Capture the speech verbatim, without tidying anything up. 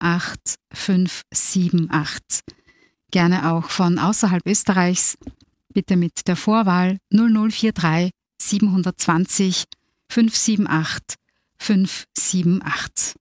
acht fünf sieben acht. Gerne auch von außerhalb Österreichs, bitte mit der Vorwahl null null vier drei sieben zwei null fünf sieben acht fünf sieben acht.